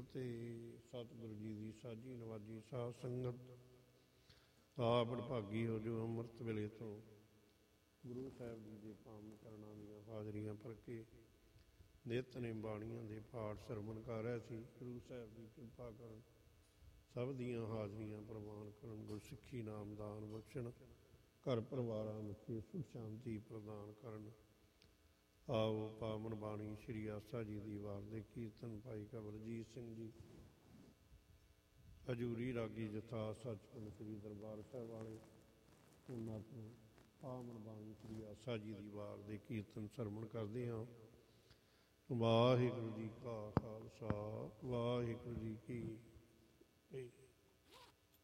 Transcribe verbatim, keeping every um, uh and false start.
ਫਤਿਹ। ਸਤਿਗੁਰੂ ਜੀ ਦੀ ਸਾਜੀ ਨਵਾਜੀ ਸਾਧ ਸੰਗਤ ਆਪ ਵਡਭਾਗੀ ਹੋ ਜੋ ਅੰਮ੍ਰਿਤ ਵੇਲੇ ਤੋਂ ਗੁਰੂ ਸਾਹਿਬ ਜੀ ਦੇ ਪਾਵਨ ਚਰਨਾਂ ਦੀਆਂ ਹਾਜ਼ਰੀਆਂ ਭਰ ਕੇ ਨਿੱਤ ਨੇ ਬਾਣੀਆਂ ਦੇ ਪਾਠ ਸਰਵਣ ਕਰ ਰਿਹਾ ਸੀ। ਗੁਰੂ ਸਾਹਿਬ ਦੀ ਕਿਰਪਾ ਕਰਨ, ਸਭ ਦੀਆਂ ਹਾਜ਼ਰੀਆਂ ਪ੍ਰਵਾਨ ਕਰਨ, ਗੁਰਸਿੱਖੀ ਨਾਮਦਾਨ ਬਖਸ਼ਣ, ਘਰ ਪਰਿਵਾਰਾਂ ਵਿੱਚ ਸੁਖ ਸ਼ਾਂਤੀ ਪ੍ਰਦਾਨ ਕਰਨ। ਆਓ ਪਾਵਨ ਬਾਣੀ ਸ਼੍ਰੀ ਆਸਾ ਜੀ ਦੀ ਵਾਰ ਦੇ ਕੀਰਤਨ ਭਾਈ ਕਵਲਜੀਤ ਸਿੰਘ ਜੀ ਹਜ਼ੂਰੀ ਰਾਗੀ ਜਥਾ ਸੱਚਖੰਡ ਸ੍ਰੀ ਦਰਬਾਰ ਸਾਹਿਬ ਵਾਲੇ, ਉਹਨਾਂ ਤੋਂ ਪਾਵਨ ਬਾਣੀ ਸ਼੍ਰੀ ਆਸਾ ਜੀ ਦੀ ਵਾਰ ਦੇ ਕੀਰਤਨ ਸਰਵਣ ਕਰਦੇ ਹਾਂ। ਵਾਹਿਗੁਰੂ ਜੀ ਕਾ ਖਾਲਸਾ, ਵਾਹਿਗੁਰੂ ਜੀ ਕੀ ਫਤਿਹ।